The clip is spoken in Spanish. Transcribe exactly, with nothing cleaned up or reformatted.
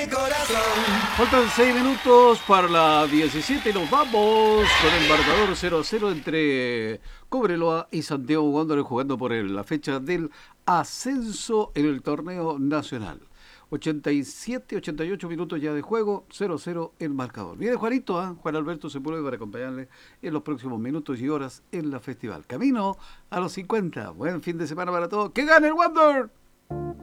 Faltan seis minutos para la diecisiete y nos vamos con el marcador cero a cero entre Cobreloa y Santiago Wanderers jugando por el, la fecha del ascenso en el torneo nacional. ochenta y siete, ochenta y ocho minutos ya de juego, cero a cero el marcador. Viene Juanito, ¿eh? Juan Alberto Sepúlveda para acompañarle en los próximos minutos y horas en la festival. Camino a los cincuenta. Buen fin de semana para todos. ¡Que gane el Wander!